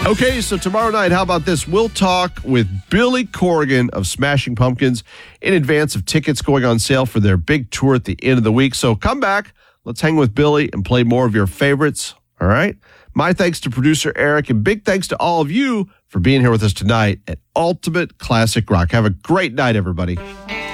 Okay, so tomorrow night, how about this? We'll talk with Billy Corgan of Smashing Pumpkins in advance of tickets going on sale for their big tour at the end of the week. So come back. Let's hang with Billy and play more of your favorites. All right? My thanks to producer Eric, and big thanks to all of you for being here with us tonight at Ultimate Classic Rock. Have a great night, everybody.